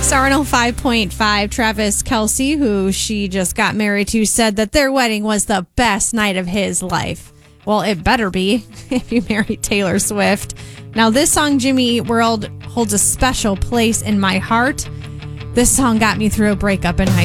Sarno 5.5, Travis Kelce, who she just got married to, said that their wedding was the best night of his life. Well, it better be if you marry Taylor Swift. Now, this song, Jimmy Eat World, holds a special place in my heart. This song got me through a breakup in high